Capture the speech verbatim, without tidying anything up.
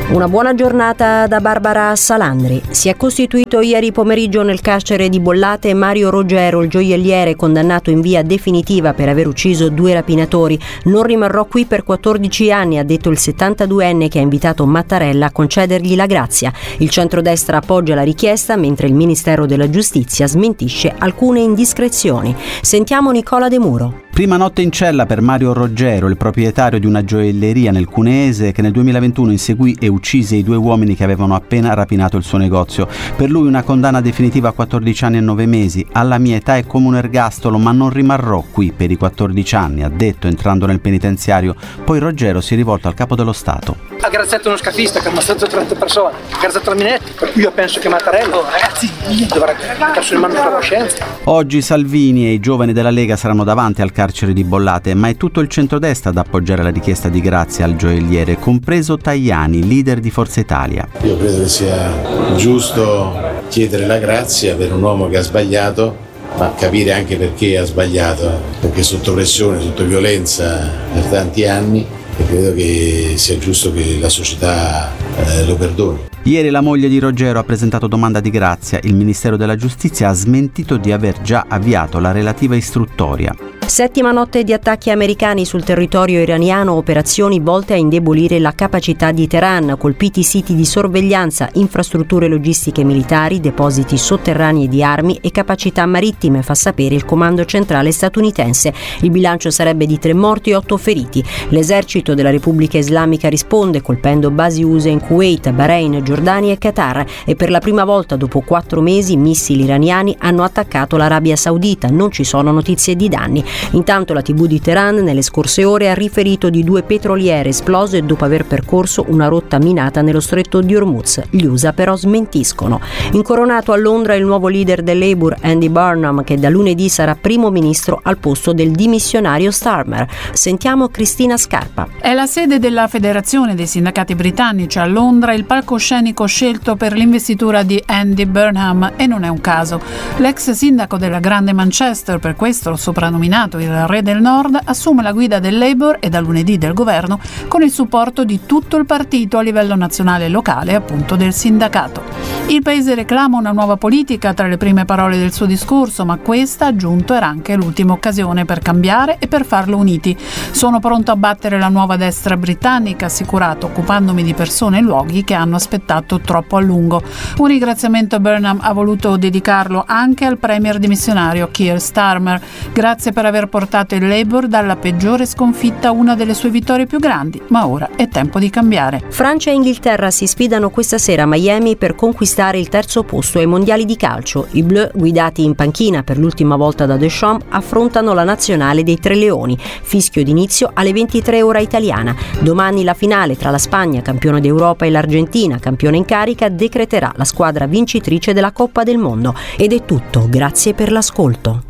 Una buona giornata da Barbara Salandri. Si è costituito ieri pomeriggio nel carcere di Bollate Mario Roggero, il gioielliere condannato in via definitiva per aver ucciso due rapinatori. Non rimarrò qui per quattordici anni, ha detto il settantaduenne che ha invitato Mattarella a concedergli la grazia. Il centrodestra appoggia la richiesta, mentre il Ministero della Giustizia smentisce alcune indiscrezioni. Sentiamo Nicola De Muro. Prima notte in cella per Mario Roggero, il proprietario di una gioielleria nel Cuneese che nel duemilaventuno inseguì e uccise i due uomini che avevano appena rapinato il suo negozio. Per lui una condanna definitiva a quattordici anni e nove mesi. Alla mia età è come un ergastolo, ma non rimarrò qui per i quattordici anni, ha detto entrando nel penitenziario. Poi Roggero si è rivolto al capo dello Stato. Ha graziato uno scafista che ha ammazzato trenta persone, ha graziato la Minetti, per cui io penso che Mattarella, oh, ragazzi, dovrà cazzo in mano la coscienza. Oggi Salvini e i giovani della Lega saranno davanti al carcere di Bollate, ma è tutto il centrodestra ad appoggiare la richiesta di grazia al gioielliere, compreso Tajani, leader di Forza Italia. Io credo che sia giusto chiedere la grazia per un uomo che ha sbagliato, ma capire anche perché ha sbagliato, perché sotto pressione, sotto violenza per tanti anni, e credo che sia giusto che la società eh, lo perdoni. Ieri la moglie di Roggero ha presentato domanda di grazia. Il Ministero della Giustizia ha smentito di aver già avviato la relativa istruttoria. Settima notte di attacchi americani sul territorio iraniano, operazioni volte a indebolire la capacità di Teheran, colpiti siti di sorveglianza, infrastrutture logistiche militari, depositi sotterranei di armi e capacità marittime, fa sapere il comando centrale statunitense. Il bilancio sarebbe di tre morti e otto feriti. L'esercito della Repubblica Islamica risponde colpendo basi U S A in Kuwait, Bahrain, Giordania e Qatar, e per la prima volta dopo quattro mesi missili iraniani hanno attaccato l'Arabia Saudita. Non ci sono notizie di danni. Intanto la tivù di Teheran nelle scorse ore ha riferito di due petroliere esplose dopo aver percorso una rotta minata nello stretto di Hormuz. Gli U S A però smentiscono. Incoronato a Londra il nuovo leader del Labour, Andy Burnham, che da lunedì sarà primo ministro al posto del dimissionario Starmer. Sentiamo Cristina Scarpa. È la sede della Federazione dei Sindacati Britannici a Londra il palcoscenico scelto per l'investitura di Andy Burnham, e non è un caso. L'ex sindaco della Grande Manchester, per questo soprannominato il Re del Nord, assume la guida del Labour e da lunedì del governo con il supporto di tutto il partito a livello nazionale e locale, appunto del sindacato. Il paese reclama una nuova politica tra le prime parole del suo discorso, ma questa, ha aggiunto, era anche l'ultima occasione per cambiare e per farlo uniti. Sono pronto a battere la nuova destra britannica, ha assicurato, occupandomi di persone e luoghi che hanno aspettato troppo a lungo. Un ringraziamento Burnham ha voluto dedicarlo anche al premier dimissionario Keir Starmer. Grazie per aver portato il Labour dalla peggiore sconfitta a una delle sue vittorie più grandi, ma ora è tempo di cambiare. Francia e Inghilterra si sfidano questa sera a Miami per conquistare il terzo posto ai mondiali di calcio. I Bleu, guidati in panchina per l'ultima volta da Deschamps, affrontano la nazionale dei Tre Leoni. Fischio d'inizio alle ventitré ora italiana. Domani la finale tra la Spagna, campione d'Europa, e l'Argentina, campione in carica, decreterà la squadra vincitrice della Coppa del Mondo. Ed è tutto, grazie per l'ascolto.